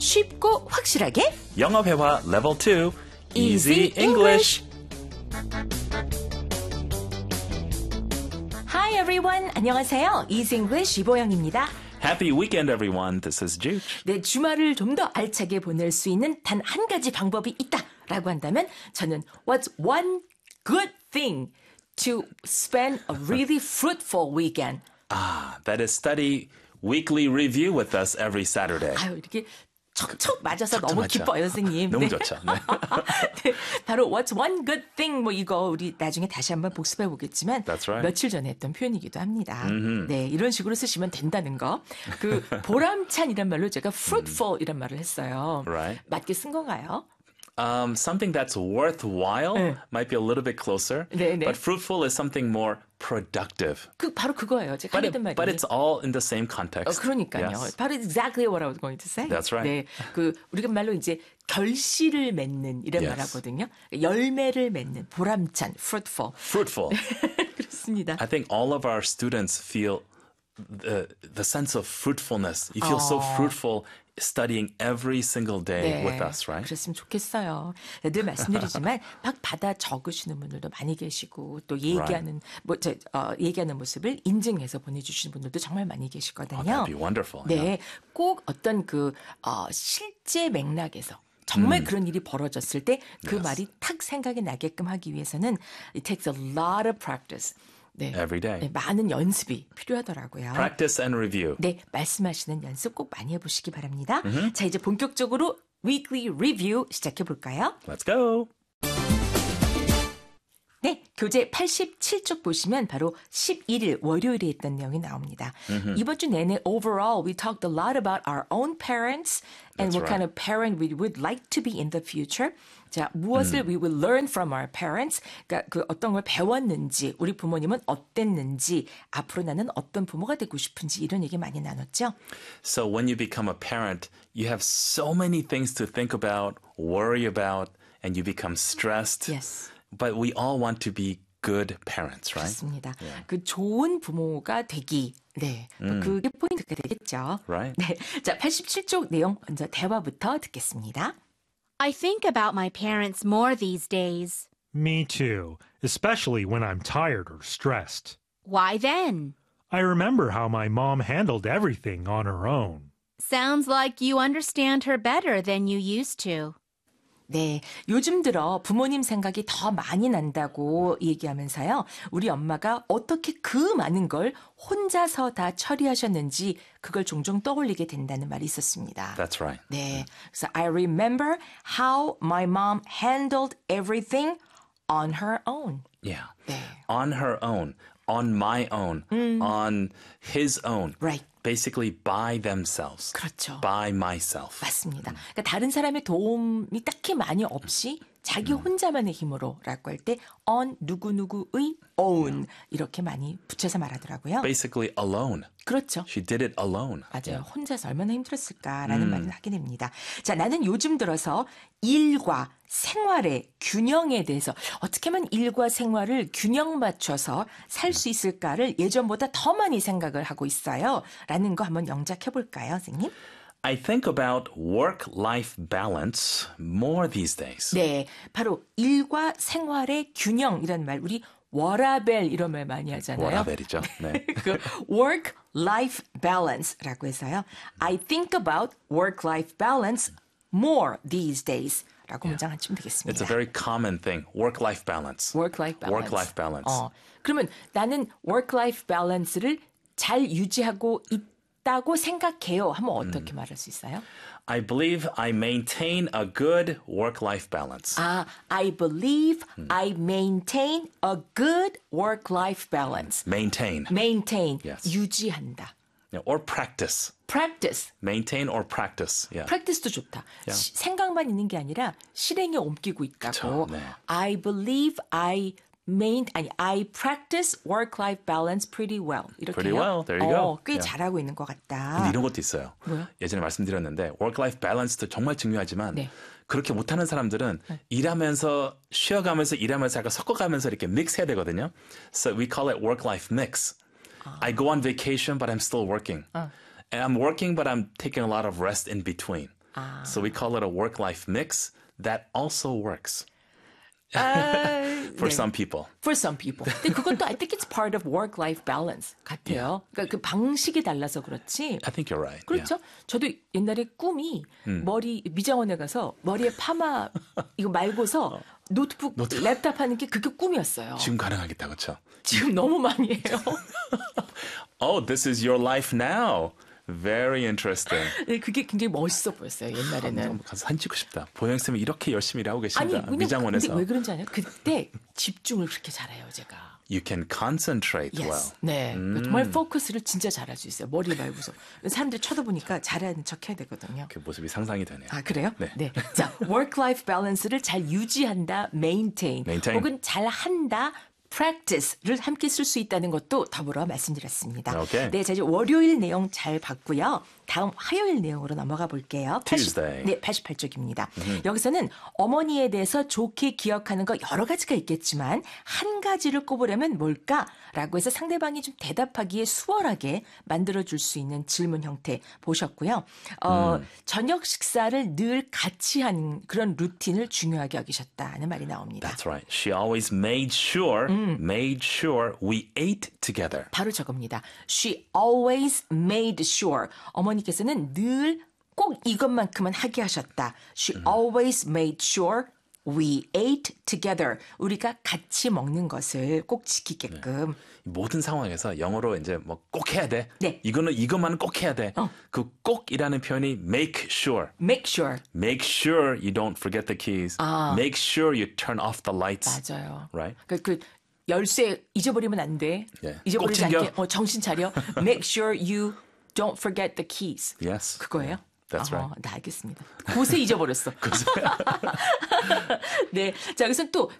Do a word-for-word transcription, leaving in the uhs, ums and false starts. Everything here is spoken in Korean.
쉽고 확실하게 영어 회화 레벨 two Easy Easy English. Hi everyone. 안녕하세요. Easy English 이보영입니다. Happy weekend, everyone. This is Jude. 네, 주말을 좀 더 알차게 보낼 수 있는 단 한 가지 방법이 있다라고 한다면 저는 What's one good thing to spend a really fruitful weekend? Ah, that is study weekly review with us every Saturday. 아유, 이렇게 척척 맞아서 너무 맞죠. 기뻐요, 선생님. 너무 네. 좋죠. 네. 네, 바로 What's one good thing 뭐 이거 우리 나중에 다시 한번 복습해 보겠지만 That's right. 며칠 전에 했던 표현이기도 합니다. 네, 이런 식으로 쓰시면 된다는 거. 그 보람찬이란 말로 제가 fruitful이란 말을 했어요. Right. 맞게 쓴 건가요? Um, something that's worthwhile 네. might be a little bit closer, 네, 네. but fruitful is something more productive. 그 바로 그거예요. 제가 But, 하려던 말이. it, but it's all in the same 어, context. 그러니까요. Yes. 바로 exactly what I was going to say. That's right. 네, 그 우리가 말로 이제 결실을 맺는 이런 Yes. 말하거든요. 열매를 맺는 보람찬, fruitful. Fruitful. 그렇습니다. I think all of our students feel the, the sense of fruitfulness. You feel so fruitful studying every single day with us, right? 그랬으면 좋겠어요. 늘 말씀드리지만 막 받아 적으시는 분들도 많이 계시고 또 얘기하는 뭐 저, 어, 얘기하는 모습을 인증해서 보내주시는 분들도 정말 많이 계시거든요. Oh, that'd be wonderful. 네, yeah. 꼭 어떤 그 어, 실제 맥락에서. 정말 음. 그런 일이 벌어졌을 때 그 Yes. 말이 탁 생각이 나게끔 하기 위해서는 it takes a lot of practice. 네, Every day. 네, 많은 연습이 필요하더라고요. Practice and review. 네, 말씀하시는 연습 꼭 많이 해보시기 바랍니다. 자, 이제 본격적으로 Weekly Review 시작해 볼까요? Let's go. 네, 교재 팔십칠 쪽 보시면 바로 십일 일 월요일에 했던 내용이 나옵니다. 이번 주 내내 overall we talked a lot about our own parents and That's what right. kind of parent we would like to be in the future. 자, 무엇을 we will learn from our parents. 그러니까 그 어떤 걸 배웠는지, 우리 부모님은 어땠는지, 앞으로 나는 어떤 부모가 되고 싶은지 이런 얘기 많이 나눴죠. So when you become a parent, you have so many things to think about, worry about, and you become stressed. Yes. But we all want to be good parents, right? 그렇습니다. 그 좋은 부모가 되기. 네. 뭐 그게 포인트가 되겠죠. Right. 네. 자, 팔십칠 쪽 내용 먼저 대화부터 듣겠습니다. I think about my parents more these days. Me too, especially when I'm tired or stressed. Why then? I remember how my mom handled everything on her own. Sounds like you understand her better than you used to. 네, 요즘 들어 부모님 생각이 더 많이 난다고 얘기하면서요. 우리 엄마가 어떻게 그 많은 걸 혼자서 다 처리하셨는지 그걸 종종 떠올리게 된다는 말이 있었습니다. That's right. 네, 그래서 I remember how my mom handled everything on her own. Yeah. 네, On her own, on my own, on his own. right. Basically by themselves. 그렇죠. By myself. 맞습니다. 그러니까 다른 사람의 도움이 딱히 많이 없이 자기 혼자만의 힘으로라고 할 때 on 누구누구의 own 이렇게 많이 붙여서 말하더라고요. Basically alone. 그렇죠. She did it alone. 맞아요. 혼자서 얼마나 힘들었을까라는 말을 하게 됩니다. 자, 나는 요즘 들어서 일과 생활의 균형에 대해서 어떻게 하면 일과 생활을 균형 맞춰서 살 수 있을까를 예전보다 더 많이 생각을 하고 있어요. 라는 거 한번 영작해 볼까요, 선생님? I think about work-life balance more these days. 네, 바로 일과 생활의 균형이라는 말, 우리 워라벨 이런 말 많이 하잖아요. 워라벨이죠. 네. 그 work-life balance라고 해서요. I think about work-life balance more these days. 라고 문장 한치면 되겠습니다. It's a very common thing. Work-life balance. work-life balance. Work-life balance. 어, 그러면 나는 work-life balance를 잘 유지하고 있다고 생각해요. 하면 어떻게 말할 수 있어요? I believe I maintain a good work-life balance. 아, I believe I maintain a good work-life balance. Maintain. maintain, Yes. 유지한다. Yeah, or practice. practice, Maintain or practice. Yeah. practice도 좋다. 시, 생각만 있는 게 아니라 실행에 옮기고 있다고. 그쵸, 네. I believe I main 아니 I practice work-life balance pretty well. 이렇게요. Pretty well. There you 어, go. 꽤 Yeah. 잘하고 있는 것 같다. 근데 이런 것도 있어요. 뭐요? 예전에 말씀드렸는데 work-life balance도 정말 중요하지만 네. 그렇게 못하는 사람들은 일하면서 쉬어가면서 일하면서 약간 섞어가면서 이렇게 믹스해야 되거든요. So we call it work-life mix. I go on vacation but I'm still working. And I'm working but I'm taking a lot of rest in between. 아. So we call it a work-life mix. That also works 아, for 네. some people. For some people. 근데 그것도 I think it's part of work-life balance 같아요. 그러니까 그 방식이 달라서 그렇지. I think you're right. 그렇죠. Yeah. 저도 옛날에 꿈이 머리 미장원에 가서 머리에 파마 이거 말고서 노트북, 노트북. 랩탑 하는 게 그게 꿈이었어요. 지금 가능하겠다, 그렇죠? 지금 너무 많이 해요. Oh, this is your life now. Very interesting. 네, 그게 굉장히 멋있어 보였어요. 옛날에는. 가서 사진 찍고 싶다. 보영 쌤이 이렇게 열심히 일하고 아니, 계십니다. 왜냐면 미장원에서. 근데 왜 그런지 아냐? 그때 집중을 그렇게 잘해요, 제가. You can concentrate Yes. well. 네, 음. 정말 포커스를 진짜 잘할 수 있어요. 머리 말고서 사람들이 쳐다보니까 잘하는 척해야 되거든요. 그 모습이 상상이 되네요. 아 그래요? 네. 자, work-life balance를 잘 유지한다, maintain, maintain. 혹은 잘한다. practice를 함께 쓸 수 있다는 것도 더불어 말씀드렸습니다. Okay. 네, 자 이제 월요일 내용 잘 봤고요. 다음 화요일 내용으로 넘어가 볼게요. Tuesday. 네, 팔십팔 쪽입니다. 여기서는 어머니에 대해서 좋게 기억하는 거 여러 가지가 있겠지만 한 가지를 꼽으려면 뭘까라고 해서 상대방이 좀 대답하기에 수월하게 만들어줄 수 있는 질문 형태 보셨고요. 어, 음. 저녁 식사를 늘 같이 하는 그런 루틴을 중요하게 여기셨다는 말이 나옵니다. That's right. She always made sure, made sure we ate together. 바로 저겁니다. She always made sure. 어머니께서는 늘 꼭 이것만큼은 하게 하셨다. She always made sure we ate together. 우리가 같이 먹는 것을 꼭 지키게끔. 모든 상황에서 영어로 이제 뭐 꼭 해야 돼. 네. 이거는 이것만은 꼭 해야 돼. 어. 그 꼭이라는 표현이 make sure. Make sure. Make sure you don't forget the keys. 아. Make sure you turn off the lights. 맞아요. Right? 그, 그 열쇠 잊어버리면 안 돼. 예. 잊어버리지 꼭 챙겨. 않게. 어, 정신 차려. Make sure you don't forget the keys. Yes. 그거예요? That's 어, right. 네, 알겠습니다. 곳에 잊어버렸어. 네. 자, 여기서 또